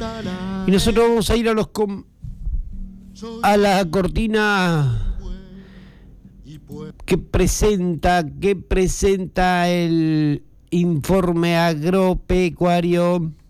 Y nosotros vamos a ir a la cortina que presenta el informe agropecuario.